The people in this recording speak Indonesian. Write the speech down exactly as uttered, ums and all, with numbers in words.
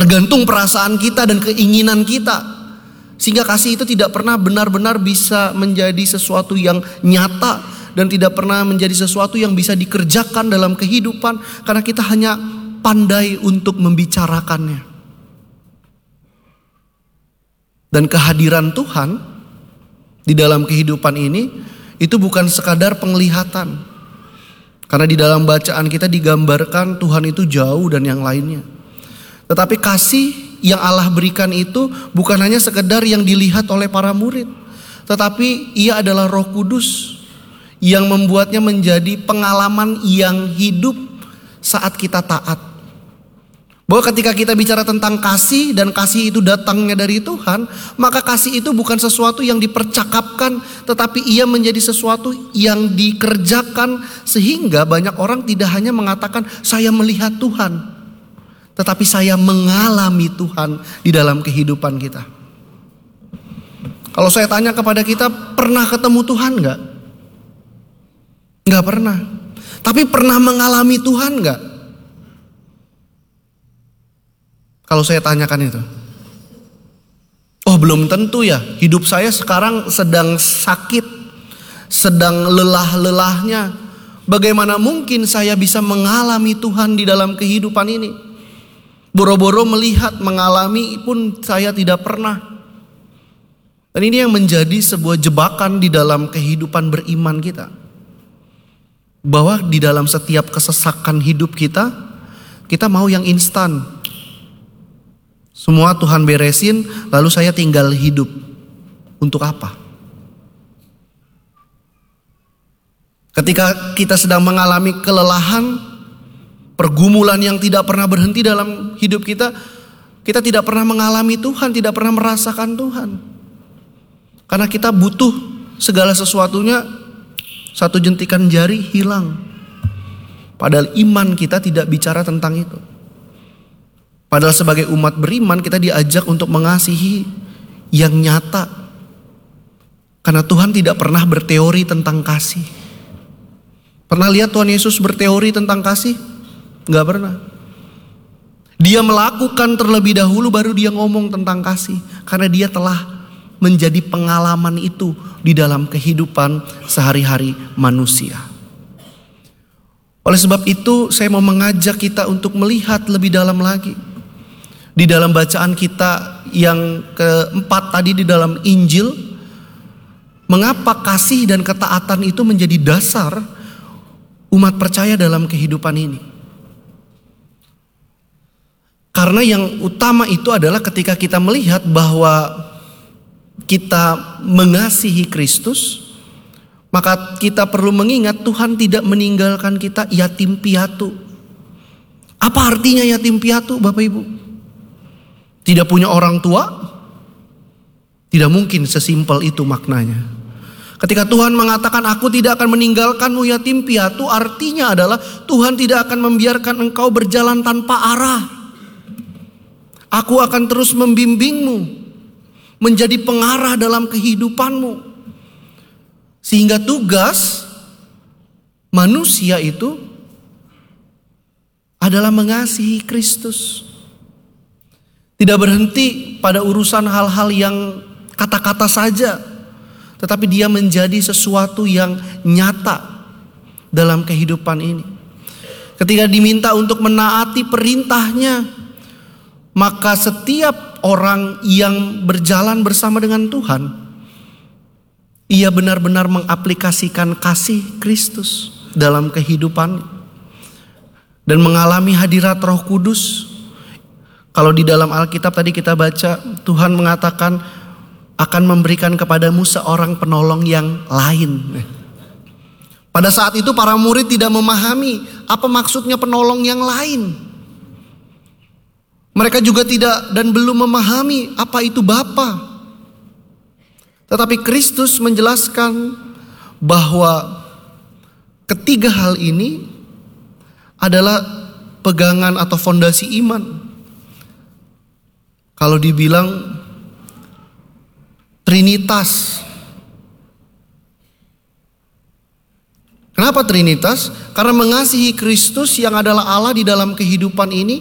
tergantung perasaan kita dan keinginan kita. Sehingga kasih itu tidak pernah benar-benar bisa menjadi sesuatu yang nyata dan tidak pernah menjadi sesuatu yang bisa dikerjakan dalam kehidupan karena kita hanya pandai untuk membicarakannya. Dan kehadiran Tuhan di dalam kehidupan ini itu bukan sekadar penglihatan. Karena di dalam bacaan kita digambarkan Tuhan itu jauh dan yang lainnya. Tetapi kasih yang Allah berikan itu bukan hanya sekedar yang dilihat oleh para murid. Tetapi ia adalah Roh Kudus yang membuatnya menjadi pengalaman yang hidup saat kita taat. Bahwa ketika kita bicara tentang kasih dan kasih itu datangnya dari Tuhan, maka kasih itu bukan sesuatu yang dipercakapkan, tetapi ia menjadi sesuatu yang dikerjakan sehingga banyak orang tidak hanya mengatakan saya melihat Tuhan, tetapi saya mengalami Tuhan di dalam kehidupan kita. Kalau saya tanya kepada kita, pernah ketemu Tuhan enggak? Enggak pernah. Tapi pernah mengalami Tuhan enggak? Kalau saya tanyakan itu, oh belum tentu ya. Hidup saya sekarang sedang sakit, sedang lelah-lelahnya. Bagaimana mungkin saya bisa mengalami Tuhan di dalam kehidupan ini? Boro-boro melihat, mengalami pun saya tidak pernah. Dan ini yang menjadi sebuah jebakan di dalam kehidupan beriman kita. Bahwa di dalam setiap kesesakan hidup kita, kita mau yang instan. Semua Tuhan beresin, lalu saya tinggal hidup. Untuk apa? Ketika kita sedang mengalami kelelahan, pergumulan yang tidak pernah berhenti dalam hidup kita, kita tidak pernah mengalami Tuhan, tidak pernah merasakan Tuhan. Karena kita butuh segala sesuatunya, satu jentikan jari hilang. Padahal iman kita tidak bicara tentang itu. Padahal sebagai umat beriman kita diajak untuk mengasihi yang nyata. Karena Tuhan tidak pernah berteori tentang kasih. Pernah lihat Tuhan Yesus berteori tentang kasih? Gak pernah. Dia melakukan terlebih dahulu baru dia ngomong tentang kasih. Karena dia telah menjadi pengalaman itu di dalam kehidupan sehari-hari manusia. Oleh sebab itu saya mau mengajak kita untuk melihat lebih dalam lagi. Di dalam bacaan kita yang keempat tadi di dalam Injil, mengapa kasih dan ketaatan itu menjadi dasar umat percaya dalam kehidupan ini? Karena yang utama itu adalah ketika kita melihat bahwa kita mengasihi Kristus, maka kita perlu mengingat Tuhan tidak meninggalkan kita yatim piatu. Apa artinya yatim piatu, Bapak Ibu? Tidak punya orang tua? Tidak mungkin sesimpel itu maknanya. Ketika Tuhan mengatakan aku tidak akan meninggalkanmu yatim piatu, artinya adalah Tuhan tidak akan membiarkan engkau berjalan tanpa arah. Aku akan terus membimbingmu, menjadi pengarah dalam kehidupanmu. Sehingga tugas manusia itu adalah mengasihi Kristus. Tidak berhenti pada urusan hal-hal yang kata-kata saja, tetapi dia menjadi sesuatu yang nyata dalam kehidupan ini. Ketika diminta untuk menaati perintahnya, maka setiap orang yang berjalan bersama dengan Tuhan, ia benar-benar mengaplikasikan kasih Kristus dalam kehidupan dan mengalami hadirat Roh Kudus. Kalau di dalam Alkitab tadi kita baca, Tuhan mengatakan akan memberikan kepadamu seorang penolong yang lain. Pada saat itu para murid tidak memahami apa maksudnya penolong yang lain. Mereka juga tidak dan belum memahami apa itu Bapa. Tetapi Kristus menjelaskan bahwa ketiga hal ini adalah pegangan atau fondasi iman. Kalau dibilang Trinitas. Kenapa Trinitas? Karena mengasihi Kristus yang adalah Allah di dalam kehidupan ini